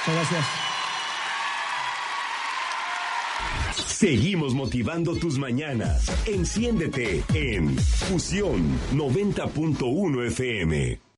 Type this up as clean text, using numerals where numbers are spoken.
Muchas gracias. Seguimos motivando tus mañanas. Enciéndete en Fusión 90.1 FM.